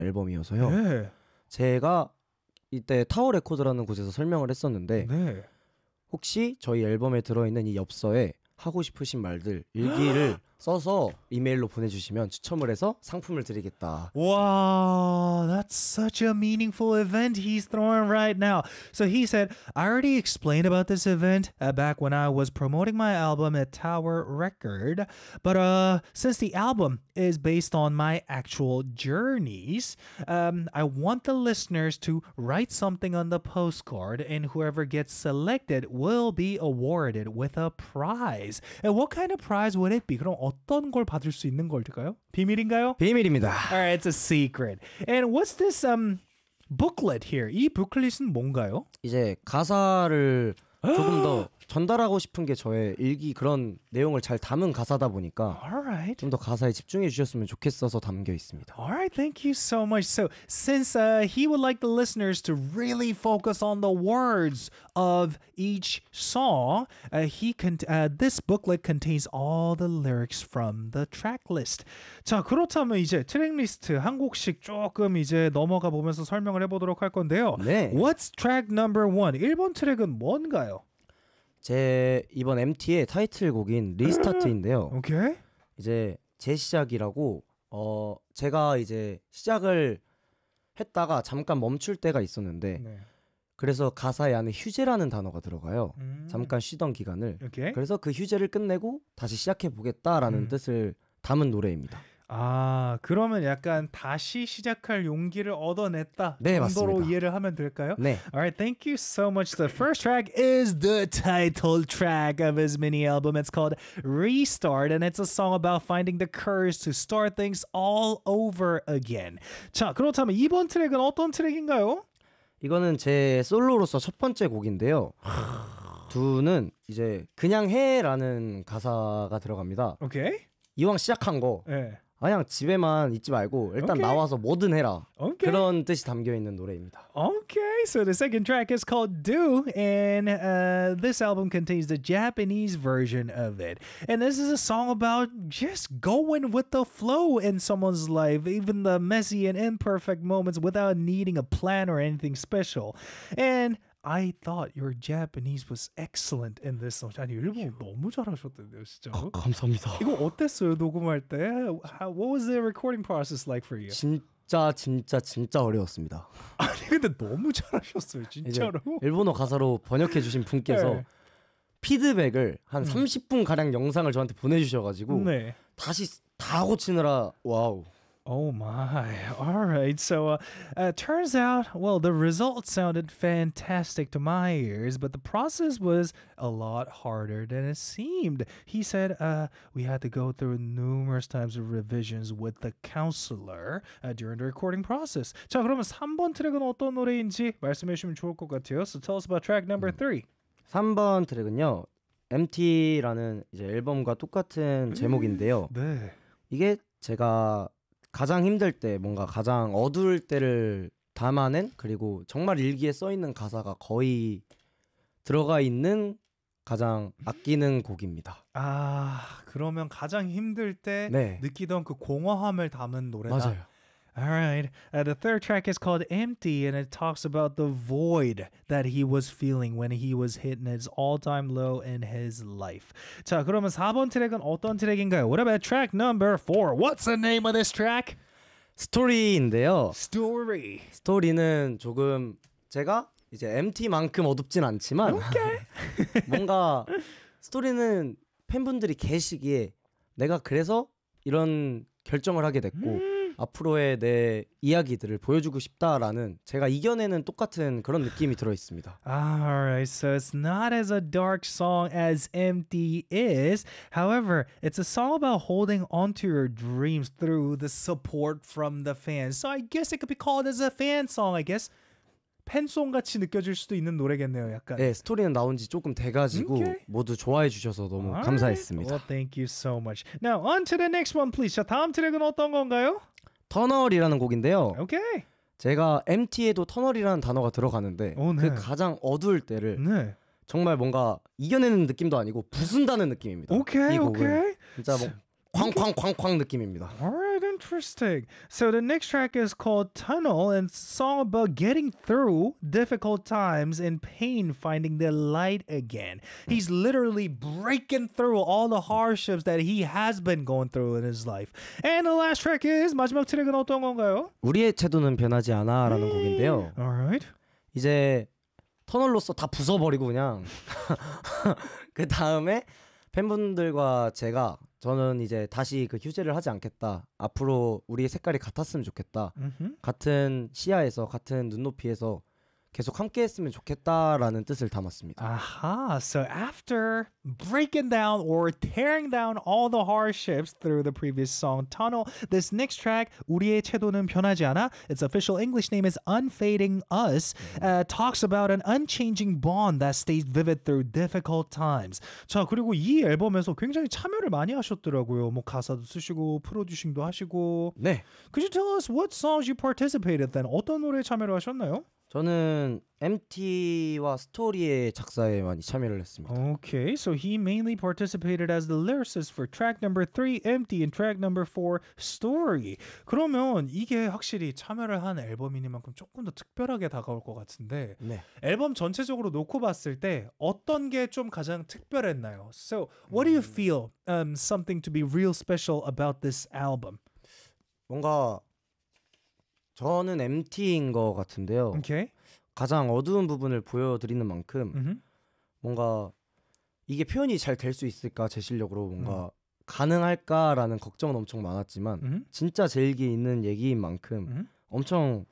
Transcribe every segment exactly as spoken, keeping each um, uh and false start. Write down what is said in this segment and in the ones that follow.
앨범이어서요. 네. 제가 이때 타워 레코드라는 곳에서 설명을 했었는데 네. 혹시 저희 앨범에 들어있는 이 엽서에 하고 싶으신 말들 일기를 써서 이메일로 보내주시면 추첨을 해서 상품을 드리겠다. Wow, that's such a meaningful event he's throwing right now. So he said, I already explained about this event uh, back when I was promoting my album at Tower Record. But uh, since the album is based on my actual journeys, um, I want the listeners to write something on the postcard, and whoever gets selected will be awarded with a prize. And what kind of prize would it be? 그럼 어떤 걸 받을 수 있는 걸까요? 비밀인가요? 비밀입니다. Alright, it's a secret. And what's this um booklet here? 이 부클릿은 뭔가요? 이제 가사를 조금 더 전달하고 싶은 게 저의 일기 그런 내용을 잘 담은 가사다 보니까 Alright. 좀 더 가사에 집중해 주셨으면 좋겠어서 담겨 있습니다. Alright, thank you so much. So, since uh, he would like the listeners to really focus on the words of each song, uh, he con- uh, this booklet contains all the lyrics from the track list. 자, 그렇다면 이제 트랙 리스트 한 곡씩 조금 이제 넘어가 보면서 설명을 해보도록 할 건데요. 네. What's track number one? 일 번 트랙은 뭔가요? 제 이번 엠티의 타이틀곡인 리스타트인데요. 오케이. 이제 재시작이라고 어 제가 이제 시작을 했다가 잠깐 멈출 때가 있었는데 네. 그래서 가사에 안에 휴재라는 단어가 들어가요. 음. 잠깐 쉬던 기간을. 오케이. 그래서 그 휴재를 끝내고 다시 시작해 보겠다라는 음. 뜻을 담은 노래입니다. 아, 그러면 약간 다시 시작할 용기를 얻어냈다 네, 정도로 맞습니다. 이해를 하면 될까요? 네. Alright, thank you so much. The first track is the title track of his mini album. It's called Restart, and it's a song about finding the courage to start things all over again. 자, 그렇다면 이번 트랙은 어떤 트랙인가요? 이거는 제 솔로로서 첫 번째 곡인데요. 두는 이제 그냥 해라는 가사가 들어갑니다. 오케이. 이왕 시작한 거 네. 그냥 집에만 있지 말고 일단 오케이. 나와서 뭐든 해라. 오케이. 그런 뜻이 담겨 있는 노래입니다. Okay, so the second track is called Do, and uh, this album contains the Japanese version of it. And this is a song about just going with the flow in someone's life, even the messy and imperfect moments without needing a plan or anything special. And I thought your Japanese was excellent in this song. 아니, 일본어 너무 잘하셨던데요, 진짜. 감사합니다. 이거 어땠어요, 녹음할 때? How, what was the recording process like for you? 진짜 진짜 진짜 어려웠습니다. 아니, 근데 너무 잘하셨어요, 진짜로. 일본어 가사로 번역해 주신 분께서 네. 피드백을 한 삼십 분 가량 영상을 저한테 보내주셔가지고 네. 다시 다 고치느라 와우. Oh my. All right. So, uh, uh, turns out, well, the results sounded fantastic to my ears, but the process was a lot harder than it seemed. He said uh, we had to go through numerous times of revisions with the counselor uh, during the recording process. 자, 그러면 삼 번 트랙은 어떤 노래인지 말씀해 주시면 좋을 것 같아요. So tell us about track number three. 삼 번 트랙은요. 엠티라는 이제 앨범과 똑같은 제목인데요. 네. 이게 제가 가장 힘들 때 뭔가 가장 어두울 때를 담아낸 그리고 정말 일기에 써있는 가사가 거의 들어가 있는 가장 아끼는 곡입니다. 아, 그러면 가장 힘들 때 네. 느끼던 그 공허함을 담은 노래다. 맞아요. All right. Uh, the third track is called Empty, and it talks about the void that he was feeling when he was hitting his all-time low in his life. 자, 그러면 사 번 트랙은 어떤 트랙인가요? What about track number four? What's the name of this track? 스토리인데요. Story. 스토리는 조금 제가 이제 엠티만큼 어둡진 않지만 뭔가 스토리는 팬분들이 계시기에 내가 그래서 이런 결정을 하게 됐고 음. 앞으로의 내 이야기들을 보여주고 싶다라는 제가 이겨내는 똑같은 그런 느낌이 들어있습니다. Alright, so it's not as a dark song as Empty is. However, it's a song about holding onto your dreams through the support from the fans. So I guess it could be called as a fan song, I guess. 팬송 같이 느껴질 수도 있는 노래겠네요, 약간. 네, 스토리는 나온 지 조금 돼가지고 okay. 모두 좋아해 주셔서 너무 Alright. 감사했습니다. Well, thank you so much. Now, on to the next one, please. 자, 다음 트랙은 어떤 건가요? 터널이라는 곡인데요. Okay. 제가 엠티에도 터널이라는 단어가 들어가는데 오, 네. 그 가장 어두울 때를 네. 정말 뭔가 이겨내는 느낌도 아니고 부순다는 느낌입니다. Okay, 이 곡은 okay. 진짜 뭐 쾅쾅쾅쾅 느낌입니다. Alright, Interesting. So the next track is called Tunnel and it's a song about getting through difficult times and pain, finding the light again. He's literally breaking through all the hardships that he has been going through in his life. And the last track is 마지막 트랙은 어떤 건가요? 우리의 태도는 변하지 않아라는 곡인데요. Alright. 이제 터널로서 다 부숴버리고 그냥 그 다음에 팬분들과 제가 저는 이제 다시 그 휴재를 하지 않겠다. 앞으로 우리의 색깔이 같았으면 좋겠다. Mm-hmm. 같은 시야에서 같은 눈높이에서 계속 함께 했으면 좋겠다라는 뜻을 담았습니다. Aha. So after breaking down or tearing down all the hardships through the previous song Tunnel, this next track 우리의 태도는 변하지 않아. Its official English name is Unfading Us. Uh, talks about an unchanging bond that stays vivid through difficult times. 자, 그리고 이 앨범에서 굉장히 참여를 많이 하셨더라고요. 뭐 가사도 쓰시고 프로듀싱도 하시고. 네. Could you tell us what songs you participated in? 어떤 노래에 참여를 하셨나요? 저는 엠티와 스토리의 작사에 많이 참여를 했습니다. Okay, so he mainly participated as the lyricist for track number three, Empty, and track number four, Story. 그러면 이게 확실히 참여를 한 앨범이니만큼 조금 더 특별하게 다가올 것 같은데 네. 앨범 전체적으로 놓고 봤을 때 어떤 게 좀 가장 특별했나요? So, what do you feel um, something to be real special about this album? 뭔가 저는 엠티인 것 같은데요. Okay. 가장 어두운 부분을 보여드리는 만큼 Mm-hmm. 뭔가 이게 표현이 잘 될 수 있을까 제 실력으로 뭔가 음. 가능할까라는 걱정은 엄청 많았지만 Mm-hmm. 진짜 제 일기에 있는 얘기인 만큼 Mm-hmm. 엄청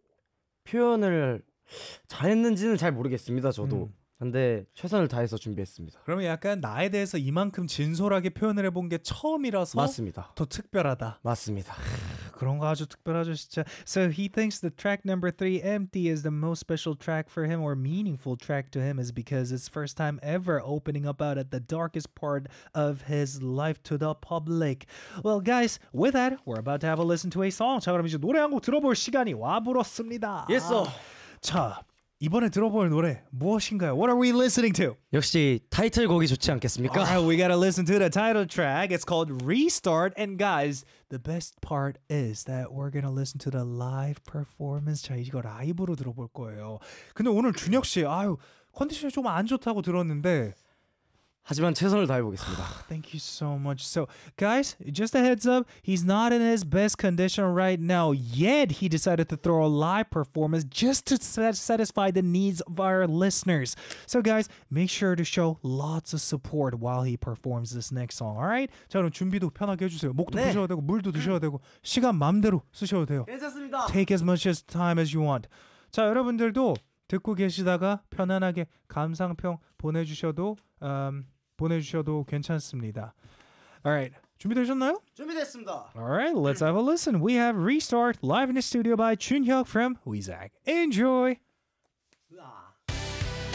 표현을 잘했는지는 잘 모르겠습니다. 저도. 음. 근데 최선을 다해서 준비했습니다. 그러면 약간 나에 대해서 이만큼 진솔하게 표현을 해본 게 처음이라서 맞습니다. 더 특별하다. 맞습니다. 그런 거 아주 특별하죠 진짜. So he thinks the track number three, Empty, is the most special track for him or meaningful track to him is because it's first time ever opening up out at the darkest part of his life to the public. Well guys, with that, we're about to have a listen to a song. 자, 그럼 이제 노래 한 곡 들어볼 시간이 와버렸습니다. Yes, sir. 자, 이번에 들어볼 노래 무엇인가요? What are we listening to? 역시 타이틀곡이 좋지 않겠습니까? Alright, we gotta listen to the title track. It's called Restart. And guys, the best part is that we're gonna listen to the live performance. 자, 이거 라이브로 들어볼 거예요. 근데 오늘 준혁 씨, 아유 컨디션이 좀 안 좋다고 들었는데. 하지만 최선을 다해보겠습니다. Thank you so much. So, guys, just a heads up, he's not in his best condition right now, yet he decided to throw a live performance just to sat- satisfy the needs of our listeners. So, guys, make sure to show lots of support while he performs this next song, alright? 자, 그럼 준비도 편하게 해주세요. 목도 네. 푸셔도 되고, 물도 드셔도 되고, 시간 맘대로 쓰셔도 돼요. 괜찮습니다. Take as much as time as you want. 자, 여러분들도 듣고 계시다가 편안하게 감상평 보내주셔도 um, 보내주셔도 괜찮습니다. Alright, 준비되셨나요? 준비됐습니다. Alright, let's have a listen. We have Restart live in the studio by Chunhyuk from Weezak. Enjoy! 으아.